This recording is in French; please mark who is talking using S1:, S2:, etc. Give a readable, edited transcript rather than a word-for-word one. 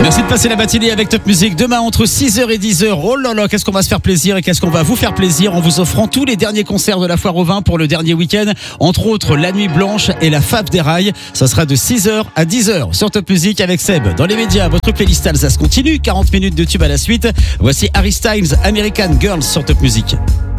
S1: Merci de passer la matinée avec Top Music. Demain, entre 6h et 10h. Oh là là, qu'est-ce qu'on va se faire plaisir et qu'est-ce qu'on va vous faire plaisir en vous offrant tous les derniers concerts de la Foire au Vin pour le dernier week-end. Entre autres, La Nuit Blanche et la Fab des Rails. Ça sera de 6h à 10h sur Top Music avec Seb. Dans les médias, votre playlist Alsace continue. 40 minutes de tube à la suite. Voici Harry Styles, American Girls sur Top Music.